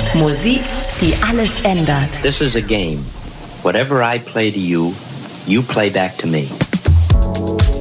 Musik, die alles ändert. This is a game. Whatever I play to you, you play back to me.